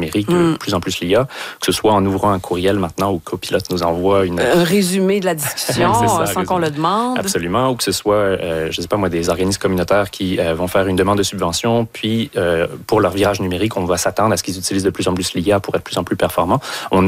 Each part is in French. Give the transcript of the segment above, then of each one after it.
numérique, de plus en plus l'IA, que ce soit en ouvrant un courriel maintenant où Copilot nous envoie un résumé de la discussion sans qu'on le demande. Absolument, ou que ce soit, je ne sais pas moi, des organismes communautaires qui vont faire une demande de subvention, puis pour leur virage numérique, on va s'attendre à ce qu'ils utilisent de plus en plus l'IA pour être de plus en plus performants.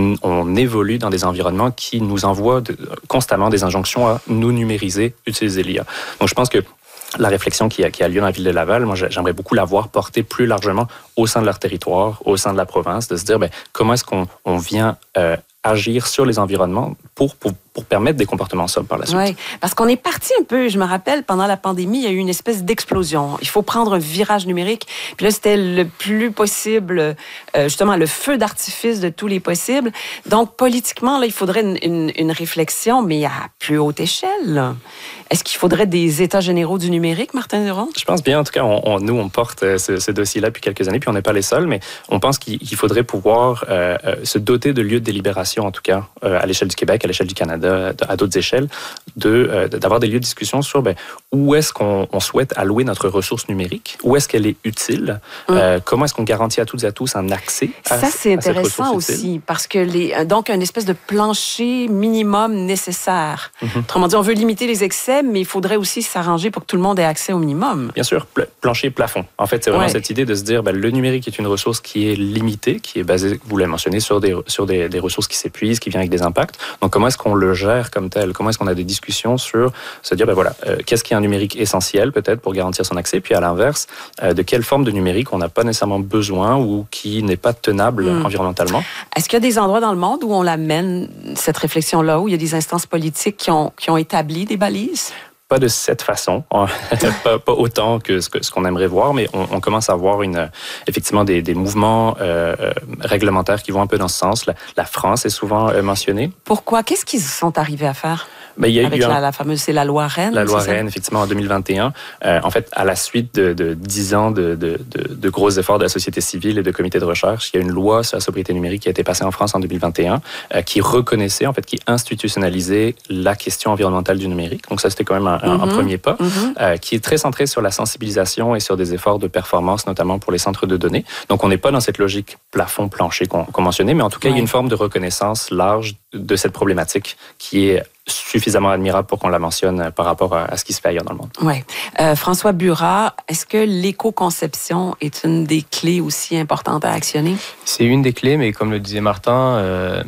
On évolue dans des environnements qui nous envoient constamment des injonctions à nous numériser, utiliser l'IA. Donc je pense que la réflexion qui a lieu dans la ville de Laval, moi, j'aimerais beaucoup la voir portée plus largement au sein de leur territoire, au sein de la province, de se dire comment est-ce qu'on vient agir sur les environnements pour permettre des comportements sobres par la suite. Oui, parce qu'on est parti un peu, je me rappelle, pendant la pandémie, il y a eu une espèce d'explosion. Il faut prendre un virage numérique. Puis là, c'était le plus possible, justement, le feu d'artifice de tous les possibles. Donc, politiquement, là, il faudrait une réflexion, mais à plus haute échelle. Est-ce qu'il faudrait des états généraux du numérique, Martin Duron? Je pense bien. En tout cas, nous, on porte ce dossier-là depuis quelques années, puis on n'est pas les seuls, mais on pense qu'il faudrait pouvoir se doter de lieux de délibération, en tout cas, à l'échelle du Québec, à l'échelle du Canada, à d'autres échelles, d'avoir des lieux de discussion sur où est-ce qu'on souhaite allouer notre ressource numérique, où est-ce qu'elle est utile, comment est-ce qu'on garantit à toutes et à tous un accès à cette ressource utile. Ça, c'est intéressant aussi, parce que donc, une espèce de plancher minimum nécessaire. Autrement dit, on veut limiter les excès, mais il faudrait aussi s'arranger pour que tout le monde ait accès au minimum. Bien sûr, plancher, plafond. En fait, c'est vraiment cette idée de se dire, le numérique est une ressource qui est limitée, qui est basée, vous l'avez mentionné, sur des ressources qui s'épuisent, qui viennent avec des impacts. Donc, comment est-ce qu'on le gère comme tel? Comment est-ce qu'on a des discussions sur se dire, qu'est-ce qui est un numérique essentiel, peut-être, pour garantir son accès? Puis, à l'inverse, de quelle forme de numérique on n'a pas nécessairement besoin ou qui n'est pas tenable environnementalement? Est-ce qu'il y a des endroits dans le monde où on l'amène, cette réflexion-là, où il y a des instances politiques qui ont établi des balises? Pas de cette façon, pas autant que ce qu'on aimerait voir, mais on commence à voir effectivement des mouvements réglementaires qui vont un peu dans ce sens. La France est souvent mentionnée. Pourquoi? Qu'est-ce qu'ils sont arrivés à faire? Il y a avec la fameuse, c'est la loi Rennes. La loi Rennes, effectivement, en 2021. En fait, à la suite de 10 ans de gros efforts de la société civile et de comités de recherche, il y a une loi sur la sobriété numérique qui a été passée en France en 2021, qui reconnaissait, en fait, qui institutionnalisait la question environnementale du numérique. Donc ça, c'était quand même un premier pas, qui est très centré sur la sensibilisation et sur des efforts de performance, notamment pour les centres de données. Donc on n'est pas dans cette logique plafond-plancher qu'on mentionnait, mais en tout cas, il y a une forme de reconnaissance large de cette problématique qui est suffisamment admirable pour qu'on la mentionne par rapport à ce qui se fait ailleurs dans le monde. Oui. François Burat, est-ce que l'éco-conception est une des clés aussi importantes à actionner? C'est une des clés, mais comme le disait Martin,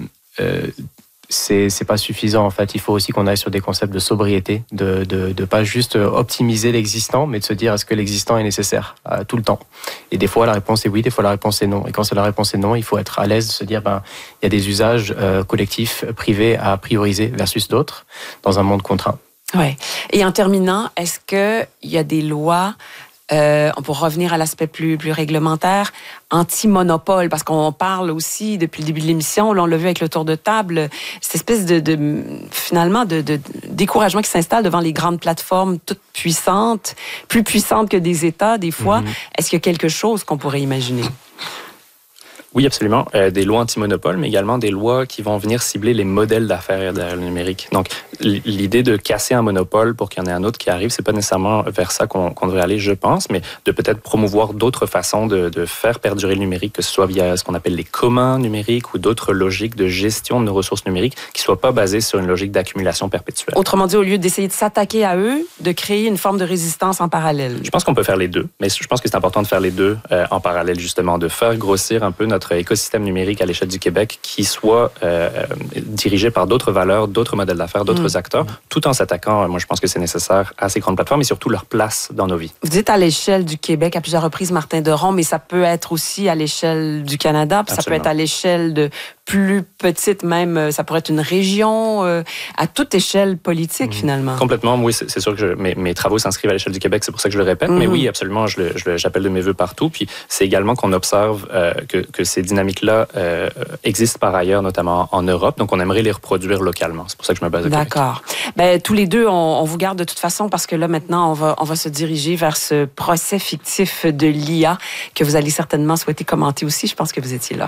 c'est pas suffisant en fait. Il faut aussi qu'on aille sur des concepts de sobriété, de pas juste optimiser l'existant, mais de se dire est-ce que l'existant est nécessaire tout le temps. Et des fois la réponse est oui, des fois la réponse est non. Et quand la réponse est non, il faut être à l'aise de se dire il y a des usages collectifs, privés à prioriser versus d'autres dans un monde contraint. Ouais. Et en terminant, est-ce que il y a des lois pour revenir à l'aspect plus réglementaire, anti-monopole, parce qu'on parle aussi, depuis le début de l'émission, là, on l'a vu avec le tour de table, cette espèce finalement, de découragement qui s'installe devant les grandes plateformes toutes puissantes, plus puissantes que des États, des fois. Est-ce qu'il y a quelque chose qu'on pourrait imaginer? Oui, absolument. Des lois anti-monopole, mais également des lois qui vont venir cibler les modèles d'affaires derrière le numérique. Donc, l'idée de casser un monopole pour qu'il y en ait un autre qui arrive, c'est pas nécessairement vers ça qu'on devrait aller, je pense, mais de peut-être promouvoir d'autres façons de faire perdurer le numérique, que ce soit via ce qu'on appelle les communs numériques ou d'autres logiques de gestion de nos ressources numériques qui soient pas basées sur une logique d'accumulation perpétuelle. Autrement dit, au lieu d'essayer de s'attaquer à eux, de créer une forme de résistance en parallèle. Je pense qu'on peut faire les deux, mais je pense que c'est important de faire les deux en parallèle, justement, de faire grossir un peu notre écosystème numérique à l'échelle du Québec qui soit dirigé par d'autres valeurs, d'autres modèles d'affaires, d'autres acteurs, tout en s'attaquant, moi je pense que c'est nécessaire, à ces grandes plateformes et surtout leur place dans nos vies. Vous dites à l'échelle du Québec à plusieurs reprises, Martin Duron, mais ça peut être aussi à l'échelle du Canada, puis ça peut être à l'échelle de plus petite même, ça pourrait être une région, à toute échelle politique finalement. Complètement, oui, c'est sûr que mes travaux s'inscrivent à l'échelle du Québec, c'est pour ça que je le répète, mais oui, absolument, j'appelle de mes vœux partout, puis c'est également qu'on observe que ces dynamiques-là existent par ailleurs, notamment en Europe, donc on aimerait les reproduire localement, c'est pour ça que je me base au Québec. D'accord. Tous les deux, on vous garde de toute façon, parce que là maintenant, on va se diriger vers ce procès fictif de l'IA que vous allez certainement souhaiter commenter aussi, je pense que vous étiez là.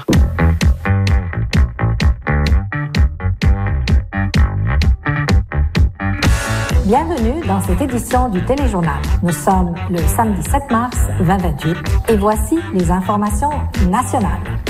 Bienvenue dans cette édition du Téléjournal. Nous sommes le samedi 7 mars 2028 et voici les informations nationales.